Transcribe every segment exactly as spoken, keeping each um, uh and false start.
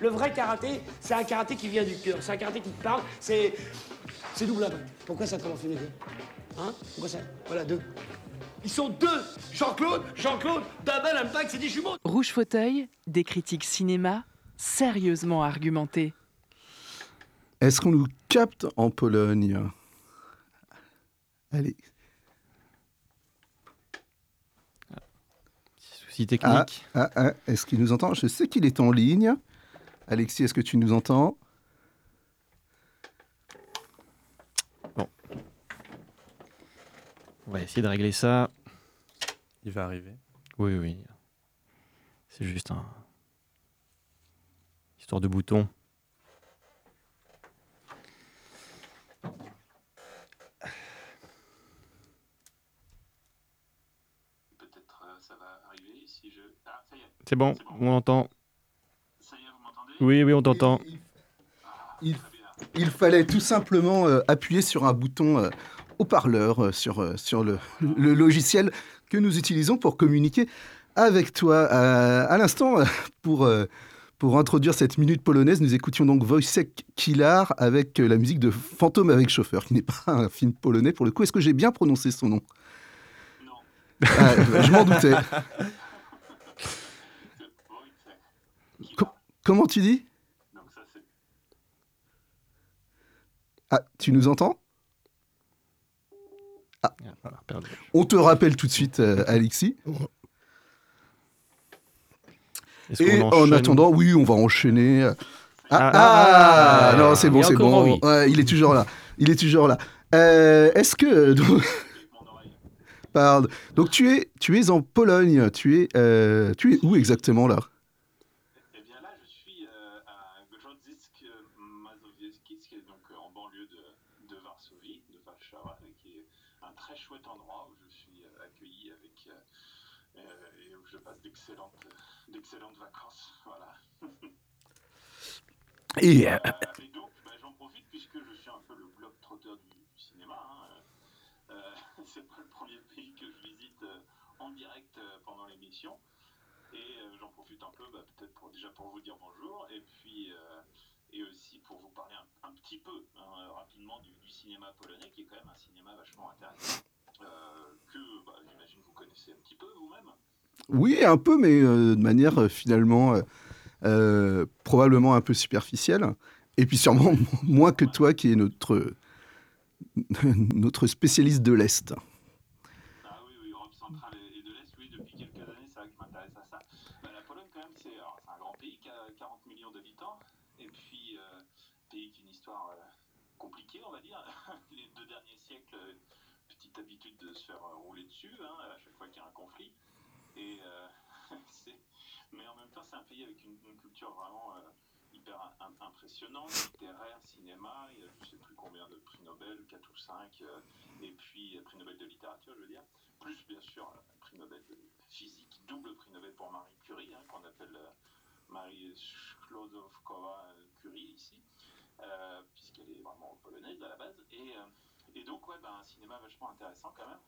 Le vrai karaté, c'est un karaté qui vient du cœur. C'est un karaté qui te parle. C'est... C'est double impact. Pourquoi ça t'en fait les deux? Hein? Pourquoi ça? Voilà, deux. Ils sont deux. Jean-Claude, Jean-Claude, double impact, c'est des jumeaux. Rouge Fauteuil, des critiques cinéma sérieusement argumentées. Est-ce qu'on nous capte en Pologne? Allez. Petit souci technique. Ah, ah, ah, est-ce qu'il nous entend? Je sais qu'il est en ligne. Alexis, est-ce que tu nous entends? Bon. On va essayer de régler ça. Il va arriver. Oui, oui. C'est juste un... histoire de bouton. Peut-être euh, ça va arriver si je... Ah, ça y est. C'est bon, C'est bon. on l'entend. Ça y est, vous m'entendez? Oui, oui, on t'entend. Il, Ah, il- très bien. il fallait tout simplement euh, appuyer sur un bouton euh, haut-parleur euh, sur, euh, sur le, le logiciel que nous utilisons pour communiquer avec toi. Euh, à l'instant, euh, pour, euh, pour introduire cette minute polonaise, nous écoutions donc Wojciech Kilar avec euh, la musique de Fantôme avec chauffeur, qui n'est pas un film polonais pour le coup. Est-ce que j'ai bien prononcé son nom? Non. Ah, je m'en doutais. C'est Wojciech qui Co- va. Comment tu dis? Donc ça, c'est... Ah, tu nous entends? Ah, on a perdu. On te rappelle tout de suite, euh, Alexis. Est-ce Et qu'on en enchaîne? attendant, oui, on va enchaîner. Ah, Ah, ah, ah, non, c'est bon, et c'est encore bon. oui. Ouais, il est toujours là. Il est toujours là. Euh, est-ce que donc, Avec mon oreille. pardon. Donc tu es, tu es en Pologne. Tu es, euh, tu es où exactement là? Eh bien là, je suis euh, à Grodzisk Mazowiecki, qui est donc euh, en banlieue de, de Varsovie, de Warszawa, et qui est un très chouette endroit où je suis euh, accueilli avec euh, euh, et où je passe d'excellentes, d'excellentes vacances. Voilà. Et euh, Euh, et donc, bah, j'en profite puisque je suis un peu le globe-trotteur du, du cinéma. Hein. Euh, c'est pas le premier pays que je visite euh, en direct euh, pendant l'émission. Et euh, j'en profite un peu, bah, peut-être pour, déjà pour vous dire bonjour, et puis euh, et aussi pour vous parler un, un petit peu, hein, rapidement, du, du cinéma polonais, qui est quand même un cinéma vachement intéressant, euh, que bah, j'imagine vous connaissez un petit peu vous-même. oui, un peu, mais euh, de manière euh, finalement euh, euh, probablement un peu superficielle. Et puis sûrement moins que toi, qui est notre notre spécialiste de l'Est. Ah oui, oui, Europe centrale et, et de l'Est, oui, depuis quelques années, c'est vrai que je m'intéresse à ça. Bah, la Pologne, quand même, c'est, alors, c'est un grand pays qui a quarante millions d'habitants, et puis euh, pays qui a une histoire euh, compliquée, on va dire. Les deux derniers siècles, euh, petite habitude de se faire euh, rouler dessus, hein, à chaque fois qu'il y a un conflit. Et, euh, c'est... Mais en même temps, c'est un pays avec une, une culture vraiment euh, hyper im- impressionnante, littéraire, cinéma. Il y a je ne sais plus combien de prix Nobel, quatre ou cinq, euh, et puis euh, prix Nobel de littérature, je veux dire. Plus, bien sûr, euh, prix Nobel de physique, double prix Nobel pour Marie Curie, hein, qu'on appelle euh, Marie Sklodowskowa-Curie ici, euh, puisqu'elle est vraiment polonaise à la base. Et, euh, et donc, ouais, bah, un cinéma vachement intéressant quand même.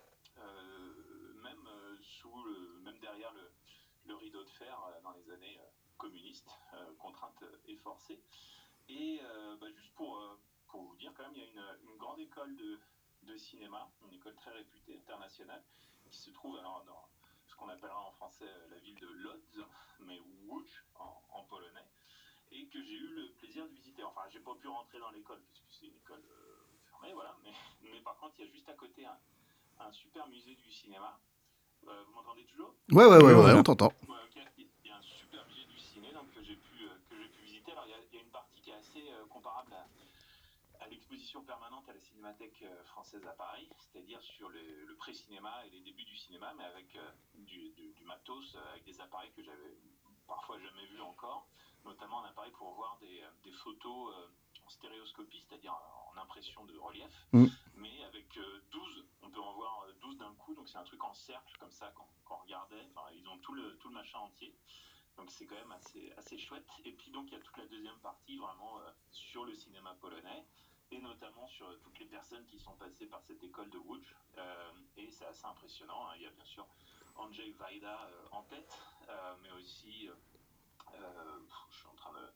Euh, même euh, sous le, même derrière le, le rideau de fer euh, dans les années euh, communistes, euh, contraintes et forcées. Et euh, bah, juste pour, euh, pour vous dire quand même, il y a une, une grande école de, de cinéma, une école très réputée, internationale, qui se trouve alors dans ce qu'on appellera en français euh, la ville de Lodz, mais Łódź en, en polonais, et que j'ai eu le plaisir de visiter. Enfin, j'ai pas pu rentrer dans l'école parce que c'est une école euh, fermée, voilà, mais, mais par contre, il y a juste à côté un, un super musée du cinéma. Euh, vous m'entendez toujours? Ouais, ouais, ouais, Ouais, ouais, ouais. on t'entend. Ouais, ok. Il y a un super musée du ciné donc, que j'ai pu, euh, que j'ai pu visiter. Alors, il y a, il y a une partie qui est assez euh, comparable à, à l'exposition permanente à la Cinémathèque euh, française à Paris, c'est-à-dire sur le, le pré-cinéma et les débuts du cinéma, mais avec euh, du, du, du matos, euh, avec des appareils que j'avais parfois jamais vus encore, notamment un appareil pour voir des, euh, des photos euh, en stéréoscopie, c'est-à-dire en impression de relief, Mm. mais avec euh, douze, on peut en voir euh, douze d'un coup, donc c'est un truc en cercle comme ça qu'on, qu'on regardait, enfin, ils ont tout le, tout le machin entier. Donc c'est quand même assez, assez chouette. Et puis donc il y a toute la deuxième partie vraiment euh, sur le cinéma polonais et notamment sur euh, toutes les personnes qui sont passées par cette école de Łódź. Euh, et c'est assez impressionnant. Hein. Il y a bien sûr Andrzej Wajda euh, en tête, euh, mais aussi, euh, euh, je suis en train de,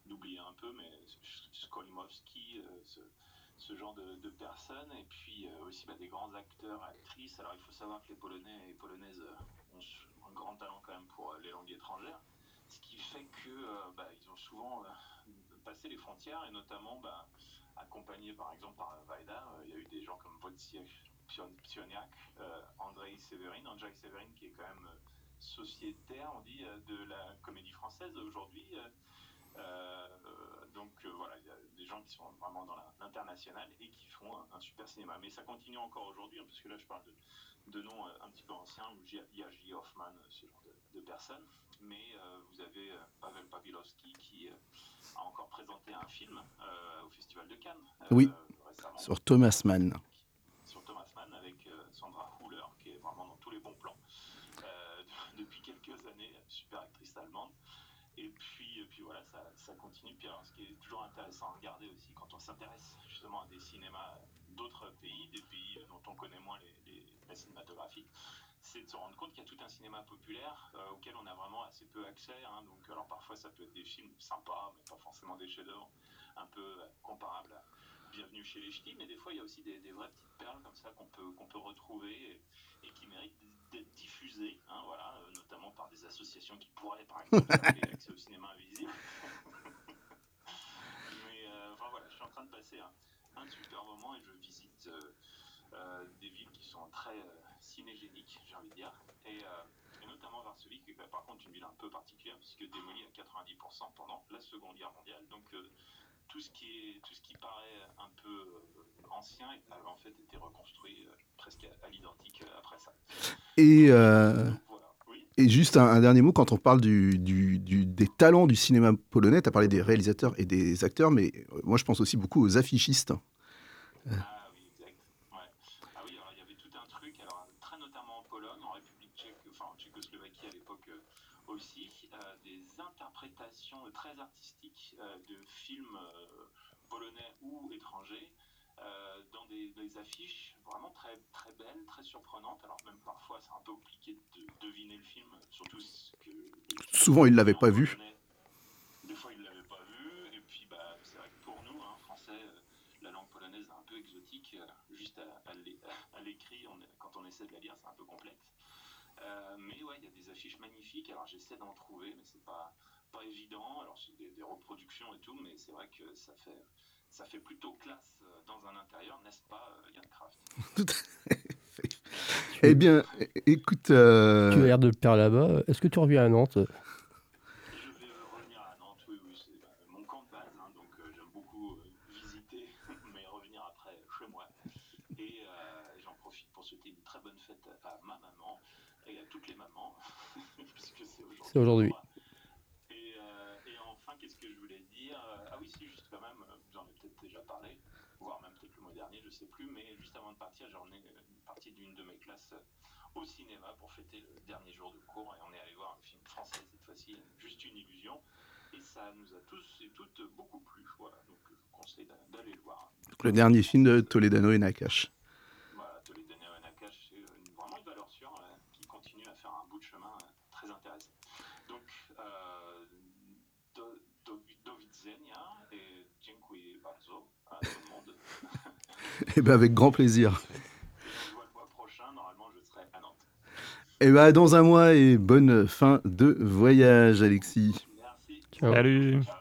d'oublier un peu, mais Skolimowski, euh, ce, ce genre de, de personnes, et puis euh, aussi bah, des grands acteurs, actrices. Alors il faut savoir que les Polonais et Polonaises euh, ont un grand talent quand même pour euh, les langues étrangères, ce qui fait que euh, bah, ils ont souvent euh, passé les frontières, et notamment bah, accompagnés par exemple par Vaida. Euh, il y a eu des gens comme Wojciech Pioniak, euh, Andrzej Severin, Andrzej Severin qui est quand même euh, sociétaire, on dit, euh, de la comédie française aujourd'hui. Euh, euh, donc euh, voilà, il y a des gens qui sont vraiment dans la, l'international et qui font un, un super cinéma. Mais ça continue encore aujourd'hui, hein, parce que là je parle de, de noms euh, un petit peu anciens, Jerzy Hoffman, ce genre de, de personnes. Mais euh, vous avez euh, Paweł Pawlowski qui euh, a encore présenté un film euh, au Festival de Cannes euh, Oui, récemment. sur Thomas Mann. Sur Thomas Mann avec euh, Sandra Huller, qui est vraiment dans tous les bons plans euh, depuis quelques années, super actrice allemande. Et puis, et puis voilà, ça, ça continue. Puis alors, ce qui est toujours intéressant à regarder aussi, quand on s'intéresse justement à des cinémas d'autres pays, des pays dont on connaît moins les, les, la cinématographie, c'est de se rendre compte qu'il y a tout un cinéma populaire euh, auquel on a vraiment assez peu accès. Hein. Donc, alors parfois, ça peut être des films sympas, mais pas forcément des chefs-d'œuvre, un peu euh, comparables à Bienvenue chez les Ch'tis, mais des fois, il y a aussi des, des vraies petites perles comme ça qu'on peut, qu'on peut retrouver et, et qui méritent d'être diffusées, hein, voilà, euh, notamment par des associations qui pourraient, par exemple, avoir accès au cinéma invisible. Mais euh, enfin voilà, je suis en train de passer un, un super moment et je visite euh, euh, des villes qui sont très euh, cinégéniques, j'ai envie de dire, et, euh, et notamment Varsovie, qui est par contre une ville un peu particulière, puisque démolie à quatre-vingt-dix pour cent pendant la Seconde Guerre mondiale. Donc euh, tout ce qui est, tout ce qui paraît un peu euh, ancien a en fait été reconstruit euh, presque à, à l'identique euh, après ça. Et, euh, Donc, voilà. Oui. et juste un, un dernier mot, quand on parle du, du, du, des talents du cinéma polonais, tu as parlé des réalisateurs et des acteurs, mais euh, moi je pense aussi beaucoup aux affichistes. Ah oui, exact. Ouais. Ah oui, alors il y avait tout un truc, alors très notamment en Pologne, en République tchèque, enfin en Tchécoslovaquie à l'époque euh, aussi, euh, des interprétations très artistiques euh, de films euh, polonais ou étrangers euh, dans des, des affiches vraiment très, très belles, très surprenantes. Alors même parfois c'est un peu compliqué de deviner le film, surtout que... Souvent ils ne l'avaient pas vu. Des fois ils ne l'avaient pas vu, et puis bah, c'est vrai que pour nous, hein, français, euh, la langue polonaise est un peu exotique, euh, juste à, à, l'é- à l'écrit, on, quand on essaie de la lire, c'est un peu complexe. Euh, mais ouais, il y a des affiches magnifiques, alors j'essaie d'en trouver, mais c'est pas, pas évident. Alors c'est des, des reproductions et tout, mais c'est vrai que ça fait, ça fait plutôt classe euh, dans un intérieur, n'est-ce pas, euh, Yann Kraft? Tout à fait. Eh bien, é- écoute... euh, Tu as l'air de le perdre là-bas. Est-ce que tu reviens à Nantes? Je vais euh, revenir à Nantes, oui, oui, c'est bah, mon camp de base, hein, donc euh, j'aime beaucoup euh, visiter, mais revenir après chez moi. Et euh, j'en profite pour souhaiter une très bonne fête à ma maman et à toutes les mamans, puisque c'est aujourd'hui. C'est aujourd'hui. pour moi. Et, euh, et enfin, qu'est-ce que je voulais dire? Ah oui, si, juste quand même, euh, vous en avez peut-être déjà parlé, voire même peut-être le mois dernier, je sais plus, mais juste avant de partir, j'en ai une partie d'une de mes classes au cinéma pour fêter le dernier jour de cours, et on est allé voir un film français cette fois-ci, Juste une illusion, et ça nous a tous et toutes beaucoup plu, voilà, donc je vous conseille d'a- d'aller le voir. Le dernier film de Toledano et Nakache. Voilà, Toledano et Nakache, c'est une- vraiment une valeur sûre euh, qui continue à faire un bout de chemin euh, très intéressant. Donc, euh, do, do, do widzenia et dziękuję bardzo à tout le monde. Eh bien, avec grand plaisir. Et on se voit le mois prochain, normalement je serai à Nantes. Eh bien, dans un mois et bonne fin de voyage, Alexis. Merci. Ciao. Salut. Ciao.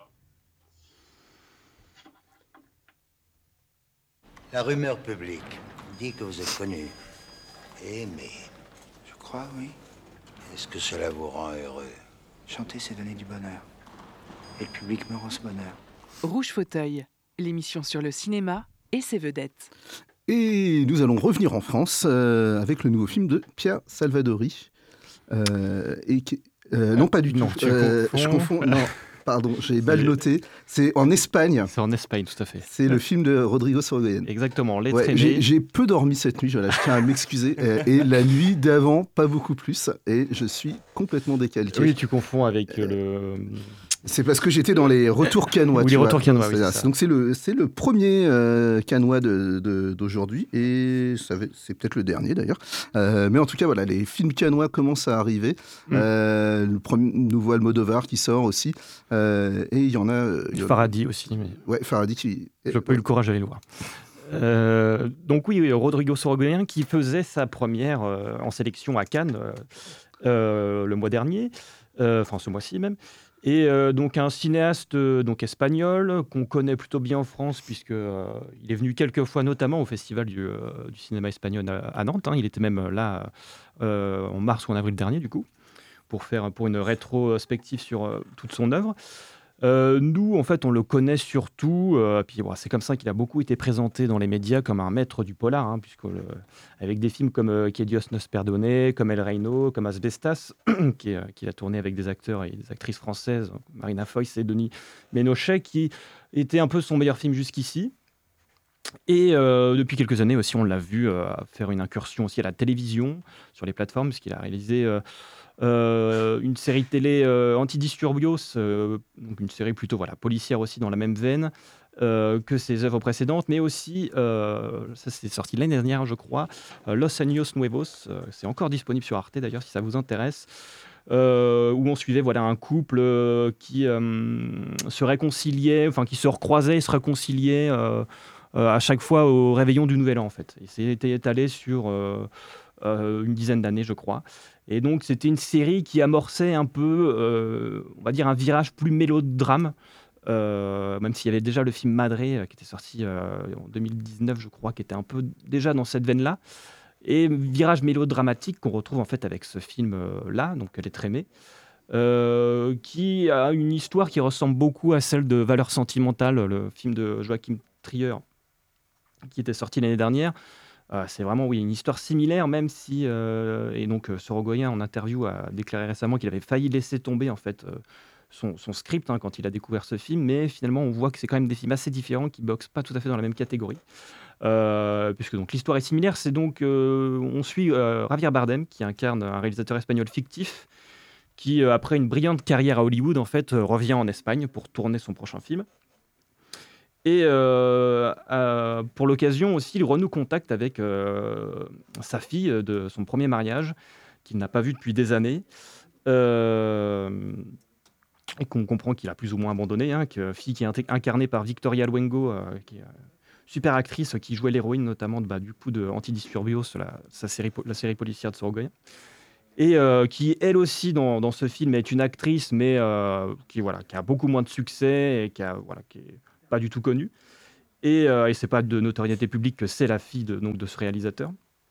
La rumeur publique dit que vous êtes connu, aimé. Je crois, oui. Est-ce que cela vous rend heureux? Chanter, c'est donner du bonheur. Et le public me rend ce bonheur. Rouge Fauteuil, l'émission sur le cinéma et ses vedettes. Et nous allons revenir en France euh, avec le nouveau film de Pierre Salvadori. Euh, et qui- euh, non, pas du non, tout. tu Euh, confonds. je confonds. Non, pardon, j'ai mal noté. C'est en Espagne. C'est en Espagne, tout à fait. C'est le film de Rodrigo Sorogoyen. Exactement, Les Ouais, Traînés. j'ai, j'ai peu dormi cette nuit, voilà, je tiens à m'excuser. Euh, et la nuit d'avant, pas beaucoup plus. Et je suis complètement décalqué. Oui, tu confonds avec euh, le, C'est parce que j'étais dans les retours cannois. Oui, tu les vois. retours cannois, oui, C'est c'est ça. ça. Donc c'est le, c'est le premier euh, cannois de, de- d'aujourd'hui et ça va- c'est peut-être le dernier d'ailleurs. Euh, mais en tout cas, voilà, les films cannois commencent à arriver. Mm. Euh, le premier nouveau Almodovar qui sort aussi. Euh, et il y en a. euh, il y a- Faraday aussi, mais Ouais, Faraday qui. je n'ai pas eu le courage d'aller le voir. Euh, donc oui, oui, Rodrigo Sorogoyen qui faisait sa première euh, en sélection à Cannes euh, euh, le mois dernier, euh, enfin ce mois-ci même. Et euh, donc un cinéaste euh, donc espagnol qu'on connaît plutôt bien en France puisque euh, il est venu quelques fois notamment au festival du, euh, du cinéma espagnol à, à Nantes. Hein. Il était même là euh, en mars ou en avril dernier du coup pour faire pour une rétrospective sur euh, toute son œuvre. Euh, nous, en fait, on le connaît surtout, euh, puis bon, c'est comme ça qu'il a beaucoup été présenté dans les médias comme un maître du polar, hein, puisque le- avec des films comme euh, Que Dios nos perdone, comme El Reino, comme Asbestas, qui est- qu'il a tourné avec des acteurs et des actrices françaises, Marina Foïs et Denis Ménochet, qui était un peu son meilleur film jusqu'ici. Et euh, depuis quelques années aussi, on l'a vu euh, faire une incursion aussi à la télévision, sur les plateformes, puisqu'il a réalisé euh, euh, une série télé euh, Antidisturbios, euh, donc une série plutôt voilà, policière aussi dans la même veine euh, que ses œuvres précédentes, mais aussi, euh, ça c'est sorti l'année dernière je crois, euh, Los Años Nuevos, euh, c'est encore disponible sur Arte d'ailleurs si ça vous intéresse, euh, où on suivait voilà, un couple euh, qui euh, se réconciliait, enfin qui se recroisait et se réconciliait euh, euh, à chaque fois au réveillon du Nouvel An en fait. Et c'était étalé sur euh, euh, une dizaine d'années je crois. Et donc, c'était une série qui amorçait un peu, euh, on va dire, un virage plus mélodrame, euh, même s'il y avait déjà le film Madré, euh, qui était sorti euh, en deux mille dix-neuf, je crois, qui était un peu déjà dans cette veine-là. Et virage mélodramatique qu'on retrouve en fait avec ce film-là, donc Elle est très aimée, euh, qui a une histoire qui ressemble beaucoup à celle de Valeurs sentimentales, le film de Joachim Trier, qui était sorti l'année dernière. Euh, c'est vraiment oui, une histoire similaire, même si, euh, et donc euh, Sorogoyen en interview a déclaré récemment qu'il avait failli laisser tomber en fait euh, son, son script hein, quand il a découvert ce film, mais finalement on voit que c'est quand même des films assez différents qui boxent pas tout à fait dans la même catégorie, euh, puisque donc l'histoire est similaire. C'est donc euh, on suit euh, Javier Bardem qui incarne un réalisateur espagnol fictif qui euh, après une brillante carrière à Hollywood en fait euh, revient en Espagne pour tourner son prochain film. Et euh, euh, pour l'occasion aussi, il renoue contact avec euh, sa fille de son premier mariage, qu'il n'a pas vue depuis des années, euh, et qu'on comprend qu'il a plus ou moins abandonné. Hein, que fille qui est inté- incarnée par Victoria Luengo, euh, qui est une super actrice qui jouait l'héroïne notamment de, bah, du coup de Antidisturbios, la, sa série, la série policière de Sorogoyen. Et euh, qui, elle aussi, dans, dans ce film, est une actrice, mais euh, qui, voilà, qui a beaucoup moins de succès et qui a, voilà, qui est pas du tout connue. Et, euh, et c'est pas de notoriété publique que c'est la fille de, donc, de ce réalisateur.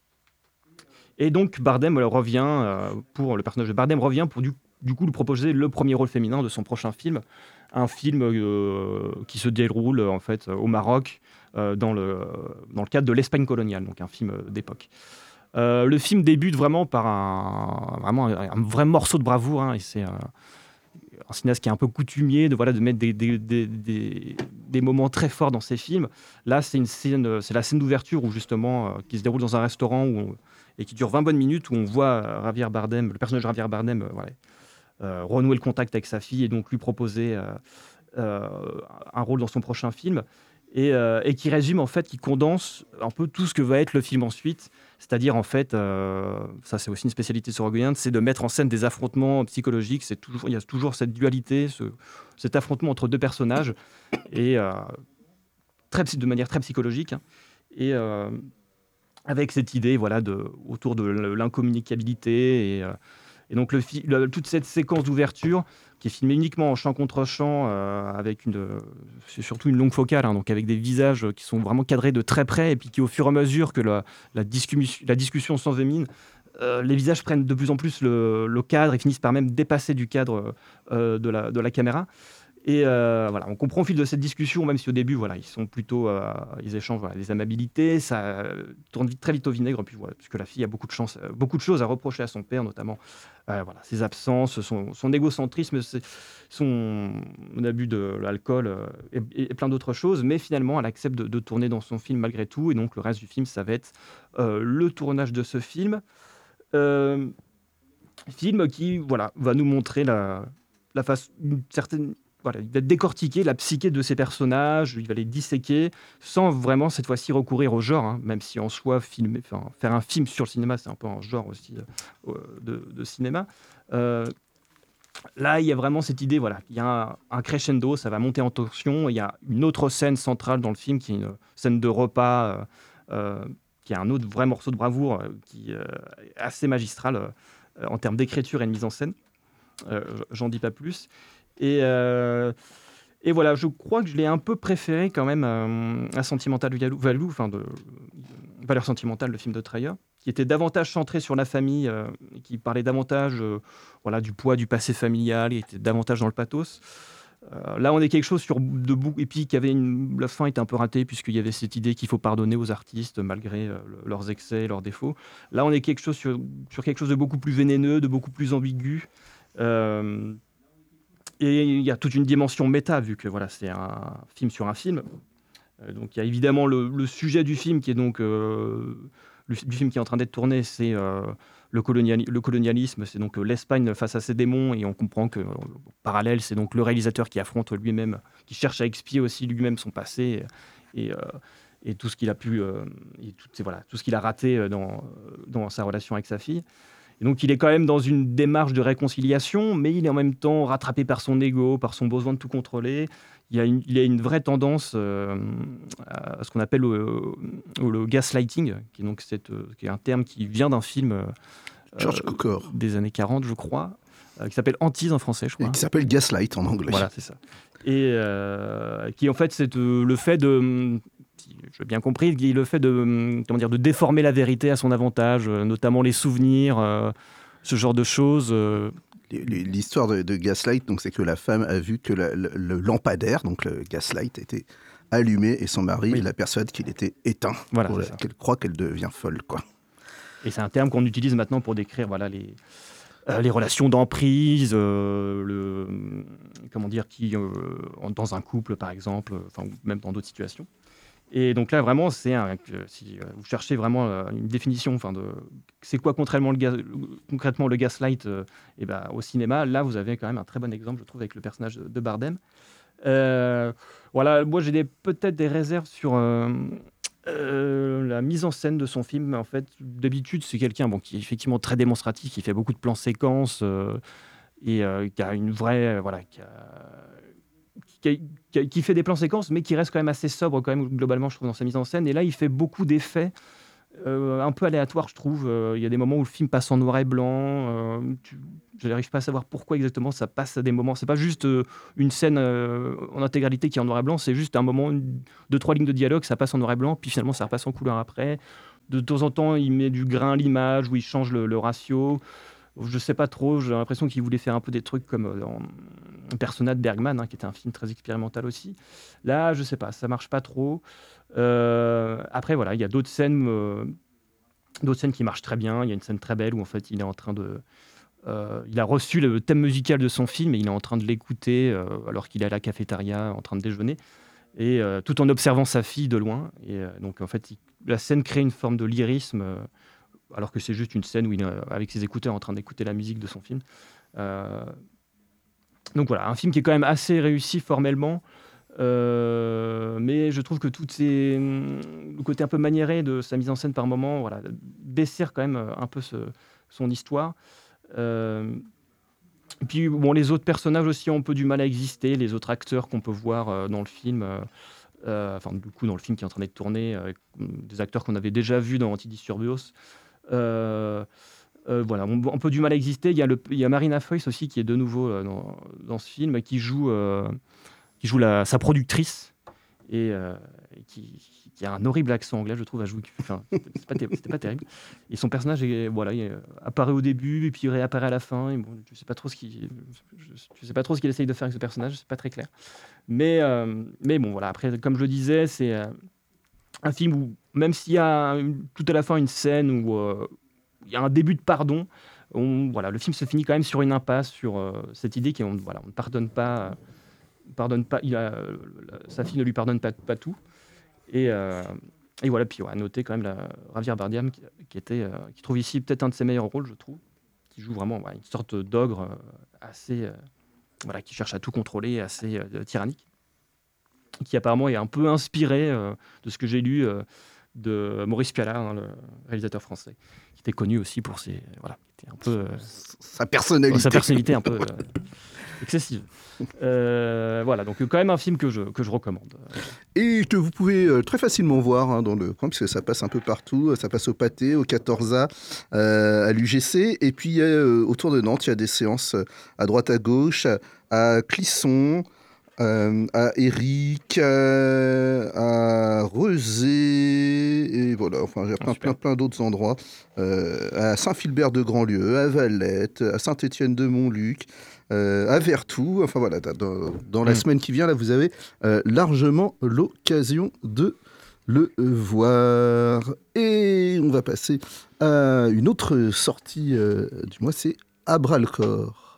Et donc Bardem euh, revient euh, pour le personnage de Bardem revient pour du, du coup lui proposer le premier rôle féminin de son prochain film, un film euh, qui se déroule en fait au Maroc euh, dans le dans le cadre de l'Espagne coloniale, donc un film euh, d'époque. Euh, le film débute vraiment par un vraiment un, un vrai morceau de bravoure hein, et c'est un, un cinéaste qui est un peu coutumier de voilà de mettre des, des, des, des, des moments très forts dans ses films. Là, c'est une scène, c'est la scène d'ouverture où justement euh, qui se déroule dans un restaurant où on, et qui dure vingt bonnes minutes où on voit euh, Javier Bardem, le personnage de Javier Bardem, euh, voilà, euh, renouer le contact avec sa fille et donc lui proposer euh, euh, un rôle dans son prochain film. Et, euh, et qui résume en fait, qui condense un peu tout ce que va être le film ensuite, c'est-à-dire en fait, euh, ça c'est aussi une spécialité sorogoyenne, c'est de mettre en scène des affrontements psychologiques. C'est toujours, il y a toujours cette dualité, ce, cet affrontement entre deux personnages, et euh, très, de manière très psychologique, hein, et euh, avec cette idée, voilà, de, autour de l'incommunicabilité et euh, Et donc le, le, toute cette séquence d'ouverture qui est filmée uniquement en champ contre champ, euh, avec une, c'est surtout une longue focale, hein, donc avec des visages qui sont vraiment cadrés de très près, et puis qui au fur et à mesure que la, la, discussion, la discussion s'envenime, euh, les visages prennent de plus en plus le, le cadre et finissent par même dépasser du cadre euh, de, la, de la caméra. Et euh, voilà, on comprend au fil de cette discussion, même si au début, voilà, ils sont plutôt, euh, ils échangent voilà, des amabilités, ça tourne vite, très vite au vinaigre, puis voilà, puisque la fille a beaucoup de chance, euh, beaucoup de choses à reprocher à son père, notamment euh, voilà, ses absences, son, son égocentrisme, son abus de l'alcool euh, et, et plein d'autres choses. Mais finalement, elle accepte de, de tourner dans son film malgré tout, et donc le reste du film, ça va être euh, le tournage de ce film, euh, film qui, voilà, va nous montrer la, la face, une certaine voilà, il va décortiquer la psyché de ces personnages, il va les disséquer, sans vraiment cette fois-ci recourir au genre, hein, même si en soi, filmer, enfin, faire un film sur le cinéma, c'est un peu un genre aussi euh, de, de cinéma. Euh, Là, il y a vraiment cette idée, voilà, il y a un, un crescendo, ça va monter en tension. Il y a une autre scène centrale dans le film, qui est une scène de repas, euh, euh, qui est un autre vrai morceau de bravoure, euh, qui euh, est assez magistral euh, en termes d'écriture et de mise en scène. Euh, j'en dis pas plus. Et, euh, et voilà, je crois que je l'ai un peu préféré quand même euh, à Sentimental Value, enfin de Valeur sentimentale, le film de Trier, qui était davantage centré sur la famille, euh, qui parlait davantage euh, voilà, du poids du passé familial, qui était davantage dans le pathos. Euh, là, on est quelque chose sur de beaucoup, et puis qui avait une, la fin était un peu ratée puisqu'il y avait cette idée qu'il faut pardonner aux artistes malgré euh, leurs excès et leurs défauts. Là, on est quelque chose sur, sur quelque chose de beaucoup plus vénéneux, de beaucoup plus ambigu. Euh, et il y a toute une dimension méta vu que voilà, c'est un film sur un film. Euh, donc il y a évidemment le, le sujet du film qui est donc euh, le, du film qui est en train d'être tourné, c'est euh, le, coloniali- le colonialisme, c'est donc euh, l'Espagne face à ses démons, et on comprend que euh, en parallèle, c'est donc le réalisateur qui affronte lui-même, qui cherche à expier aussi lui-même son passé et, euh, et tout ce qu'il a pu, euh, et tout, c'est, voilà, tout ce qu'il a raté dans, dans sa relation avec sa fille. Et donc il est quand même dans une démarche de réconciliation, mais il est en même temps rattrapé par son ego, par son besoin de tout contrôler. Il y a une, il y a une vraie tendance euh, à ce qu'on appelle le, le gaslighting, qui est, donc cette, qui est un terme qui vient d'un film euh, George Cukor. des années quarante, je crois, euh, qui s'appelle Antise en français, je crois. Et qui s'appelle Gaslight en anglais. Voilà, c'est ça. Et euh, qui, en fait, c'est euh, le fait de... si j'ai bien compris, le fait de, comment dire, de déformer la vérité à son avantage, euh, notamment les souvenirs, euh, ce genre de choses. Euh. L'histoire de, de Gaslight, donc, c'est que la femme a vu que la, le, le lampadaire, donc le Gaslight, était allumé et son mari Oui. la persuade qu'il était étein. Voilà, Pour c'est la- ça. qu'elle croit qu'elle devient folle, quoi. Et c'est un terme qu'on utilise maintenant pour décrire voilà, les, euh, les relations d'emprise, euh, le, comment dire, qui, euh, dans un couple, par exemple, enfin, ou même dans d'autres situations. Et donc là, vraiment, c'est un, si vous cherchez vraiment euh, une définition, enfin, de c'est quoi concrètement le, gaz, concrètement le gaslight euh, et ben, au cinéma, là, vous avez quand même un très bon exemple, je trouve, avec le personnage de, de Bardem. Euh, voilà, moi, j'ai des, peut-être des réserves sur euh, euh, la mise en scène de son film. En fait, d'habitude, c'est quelqu'un bon, qui est effectivement très démonstratif, qui fait beaucoup de plans séquences euh, et euh, qui a une vraie, euh, voilà, qui a, qui, qui, qui fait des plans séquences, mais qui reste quand même assez sobre, quand même, globalement, je trouve, dans sa mise en scène. Et là, il fait beaucoup d'effets euh, un peu aléatoires, je trouve. Euh, Il y a des moments où le film passe en noir et blanc. Euh, tu, je n'arrive pas à savoir pourquoi exactement ça passe à des moments. C'est pas juste euh, une scène euh, en intégralité qui est en noir et blanc, c'est juste un moment, une, deux, trois lignes de dialogue, ça passe en noir et blanc, puis finalement, ça repasse en couleur après. De temps en temps, il met du grain à l'image, où il change le, le ratio. Je sais pas trop, j'ai l'impression qu'il voulait faire un peu des trucs comme dans Persona de Bergman, hein, qui était un film très expérimental aussi. Là, je sais pas, ça marche pas trop. Euh, après, voilà, il y a d'autres scènes, euh, d'autres scènes qui marchent très bien. Il y a une scène très belle où en fait, il est en train de, euh, il a reçu le thème musical de son film et il est en train de l'écouter euh, alors qu'il est à la cafétéria en train de déjeuner, et euh, tout en observant sa fille de loin. Et euh, donc, en fait, il, la scène crée une forme de lyrisme. Euh, alors que c'est juste une scène où il est avec ses écouteurs en train d'écouter la musique de son film. Euh, donc voilà, un film qui est quand même assez réussi formellement, euh, mais je trouve que tout ces, le côté un peu maniéré de sa mise en scène par moment, voilà, dessert quand même un peu ce, son histoire. Euh, et puis bon, les autres personnages aussi ont un peu du mal à exister, les autres acteurs qu'on peut voir euh, dans le film, euh, euh, enfin du coup dans le film qui est en train d'être tourné, euh, des acteurs qu'on avait déjà vus dans Antidisturbios. Euh, euh, voilà, on, on peut du mal à exister. Il y a, le, il y a Marina Foïs aussi qui est de nouveau euh, dans, dans ce film, qui joue, euh, qui joue la, sa productrice et, euh, et qui, qui a un horrible accent anglais, je trouve, à jouer. Enfin, c'est pas, c'était pas terrible. Et son personnage est, voilà, il apparaît au début et puis il réapparaît à la fin. Et bon, je sais pas trop ce qu'il, je, je sais pas trop ce qu'il essaye de faire avec ce personnage. C'est pas très clair. Mais, euh, mais bon, voilà. Après, comme je le disais, c'est euh, un film où, même s'il y a une, tout à la fin une scène où euh, il y a un début de pardon, on, voilà, le film se finit quand même sur une impasse, sur euh, cette idée qu'on voilà, on ne pardonne pas, euh, pardonne pas il a, euh, sa fille ne lui pardonne pas, pas tout. Et, euh, et voilà, puis ouais, à noter quand même la, Javier Bardem, qui, qui, était, euh, qui trouve ici peut-être un de ses meilleurs rôles, je trouve, qui joue vraiment ouais, une sorte d'ogre euh, assez, euh, voilà, qui cherche à tout contrôler, assez euh, tyrannique, qui apparemment est un peu inspiré euh, de ce que j'ai lu euh, de Maurice Pialat, hein, le réalisateur français, qui était connu aussi pour ses, voilà, qui était un peu euh, Sa personnalité. sa personnalité un peu euh, excessive. Euh, voilà, donc quand même un film que je, que je recommande. Et que vous pouvez euh, très facilement voir hein, dans le coin, puisque ça passe un peu partout. Ça passe au Pâté, au quatorze A, euh, à l'U G C. Et puis euh, autour de Nantes, il y a des séances à droite à gauche, à, à Clisson, euh, à Éric, euh, à Rezé, et voilà, enfin, il y a plein, Ah, plein, plein d'autres endroits. Euh, à Saint-Philbert de Grandlieu, à Valette, à Saint-Étienne de Montluc, euh, à Vertou. Enfin voilà, dans, dans la Mm. semaine qui vient, là, vous avez euh, largement l'occasion de le voir. Et on va passer à une autre sortie euh, du mois, c'est À bras-le-corps.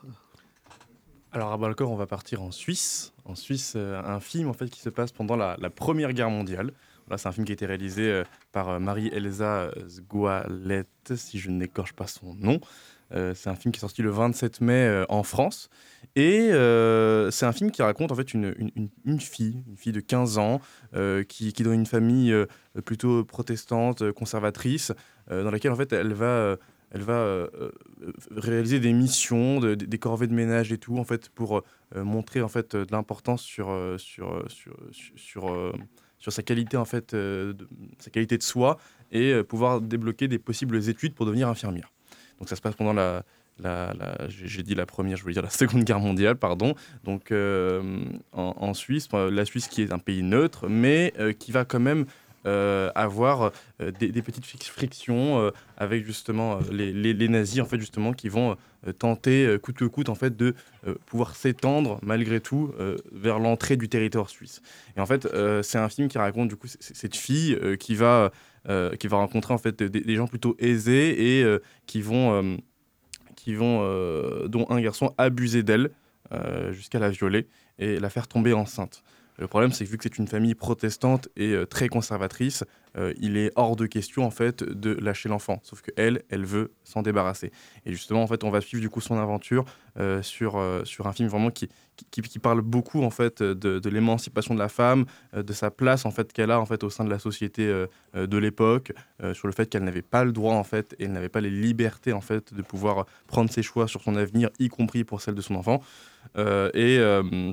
Alors à Balcor, on va partir en Suisse. En Suisse, euh, un film en fait qui se passe pendant la, la Première Guerre mondiale. Voilà, c'est un film qui a été réalisé euh, par euh, Marie-Elsa Sgoalette, si je n'écorche pas son nom. Euh, c'est un film qui est sorti le vingt-sept mai euh, en France. Et euh, c'est un film qui raconte en fait une, une, une- une fille, une fille de quinze ans, euh, qui, qui est dans une famille euh, plutôt protestante, euh, conservatrice, euh, dans laquelle en fait elle va, euh, elle va euh, euh, réaliser des missions, de- des corvées de ménage et tout, en fait, pour euh, montrer en fait de l'importance sur, euh, sur, euh, sur, sur, sur, euh, sur sa qualité en fait, euh, de, sa qualité de soi et euh, pouvoir débloquer des possibles études pour devenir infirmière. Donc ça se passe pendant la, la, la- j'ai j'ai dit la première, je voulais dire la Seconde Guerre mondiale, pardon. Donc euh, en, en Suisse, enfin, la Suisse qui est un pays neutre, mais euh, qui va quand même euh, avoir euh, des, des petites fric- frictions euh, avec justement euh, les, les- les nazis en fait justement qui vont euh, tenter euh, coûte que coûte en fait de euh, pouvoir s'étendre malgré tout euh, vers l'entrée du territoire suisse. Et en fait, euh, c'est un film qui raconte du coup c- c- cette fille euh, qui va euh, qui va rencontrer en fait des, des gens plutôt aisés et euh, qui vont euh, qui vont euh, dont un garçon abuser d'elle euh, jusqu'à la violer et la faire tomber enceinte. Le problème, c'est que vu que c'est une famille protestante et euh, très conservatrice, euh, il est hors de question en fait de lâcher l'enfant. Sauf que elle, elle veut s'en débarrasser. Et justement, en fait, on va suivre du coup son aventure euh, sur euh, sur un film vraiment qui, qui qui parle beaucoup en fait de, de l'émancipation de la femme, euh, de sa place en fait qu'elle a en fait au sein de la société euh, euh, de l'époque, euh, sur le fait qu'elle n'avait pas le droit en fait et elle n'avait pas les libertés en fait de pouvoir prendre ses choix sur son avenir, y compris pour celle de son enfant. Euh, et euh,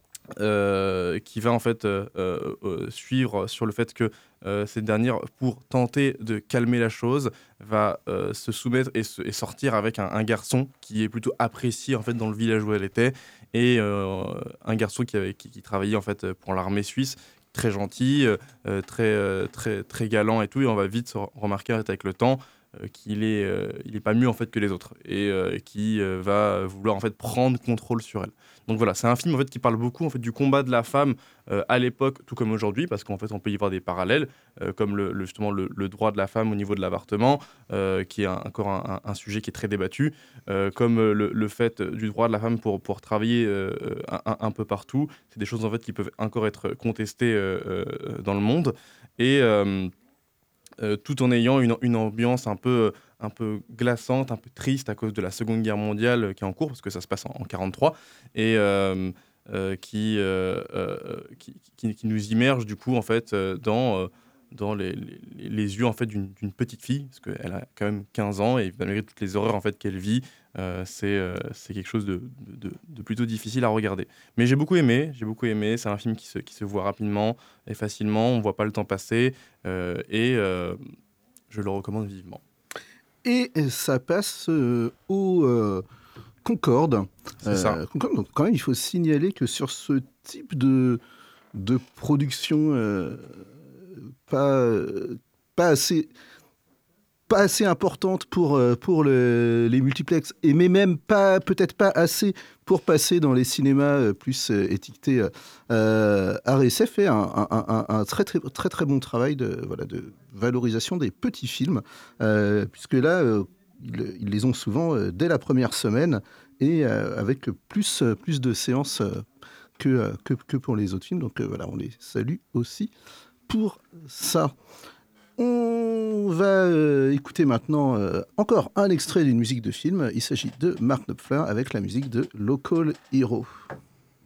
euh, qui va en fait euh, euh, euh, suivre sur le fait que euh, cette dernière, pour tenter de calmer la chose, va euh, se soumettre et, se- et sortir avec un, un garçon qui est plutôt apprécié en fait dans le village où elle était, et euh, un garçon qui, avait, qui, qui travaillait en fait pour l'armée suisse, très gentil, euh, euh, très, euh, très, très galant et tout, et on va vite se re- remarquer en fait, avec le temps euh, qu'il est, euh, il est pas mieux en fait que les autres, et euh, qui euh, va vouloir en fait prendre contrôle sur elle. Donc voilà, c'est un film en fait qui parle beaucoup en fait du combat de la femme euh, à l'époque, tout comme aujourd'hui, parce qu'en fait on peut y voir des parallèles, euh, comme le, le- justement le, le droit de la femme au niveau de l'avortement, euh, qui est un- encore un, un- un sujet qui est très débattu, euh, comme euh, le, le fait du droit de la femme pour, pour travailler euh, un, un- un peu partout. C'est des choses en fait qui peuvent encore être contestées euh, euh, dans le monde, et euh, euh, tout en ayant une, une ambiance un peu, un peu glaçante, un peu triste à cause de la Seconde Guerre mondiale euh, qui est en cours, parce que ça se passe en, en quarante-trois, et euh, euh, qui, euh, euh, qui, qui- qui nous immerge du coup en fait euh, dans, euh, dans les, les- les yeux en fait d'une d'une petite fille, parce qu'elle a quand même quinze ans, et malgré toutes les horreurs en fait qu'elle vit, euh, c'est euh, c'est quelque chose de, de- de plutôt difficile à regarder. Mais j'ai beaucoup aimé, j'ai beaucoup aimé. C'est un film qui se, qui se voit rapidement et facilement, on voit pas le temps passer, euh, et euh, je le recommande vivement. Et ça passe euh, au euh, Concorde. C'est ça. Euh, Concorde. Donc quand même, il faut signaler que sur ce type de, de production euh, pas, euh, pas assez pas assez importante pour, euh, pour le- les multiplex, et mais même pas, peut-être pas assez pour passer dans les cinémas euh, plus euh, étiquetés euh, euh, R S F, fait un, un- un- un très, très, très très bon travail de, voilà, de valorisation des petits films, euh, puisque là, euh, ils, ils les ont souvent euh, dès la première semaine, et euh, avec plus, euh, plus de séances euh, que, euh, que, que pour les autres films. Donc euh, voilà, on les salue aussi pour ça. On va euh, écouter maintenant euh, encore un extrait d'une musique de film. Il s'agit de Mark Knopfler avec la musique de Local Hero.